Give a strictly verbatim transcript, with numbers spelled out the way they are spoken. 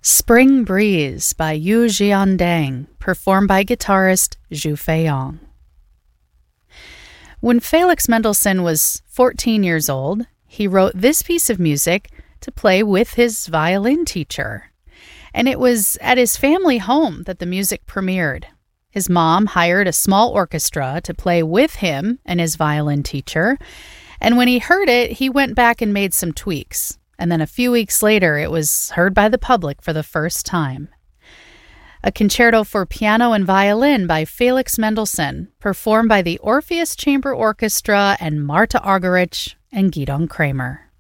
Spring Breeze by Yu Jiandang, performed by guitarist Zhu Feiyong. When Felix Mendelssohn was fourteen years old, he wrote this piece of music to play with his violin teacher. And it was at his family home that the music premiered. His mom hired a small orchestra to play with him and his violin teacher, and when he heard it, he went back and made some tweaks. And then a few weeks later, it was heard by the public for the first time. A concerto for piano and violin by Felix Mendelssohn, performed by the Orpheus Chamber Orchestra and Marta Argerich and Gidon Kremer.